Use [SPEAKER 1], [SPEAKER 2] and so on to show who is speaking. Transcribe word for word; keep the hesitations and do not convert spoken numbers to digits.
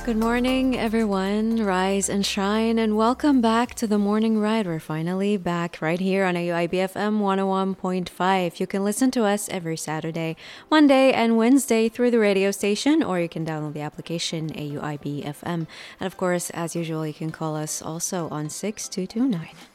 [SPEAKER 1] Good morning, everyone. Rise and shine, and welcome back to the Morning Ride. We're finally back right here on A U I B F M one oh one point five. You can listen to us every Saturday, Monday, and Wednesday through the radio station, or you can download the application A U I B F M. And of course, as usual, you can call us also on six two two nine.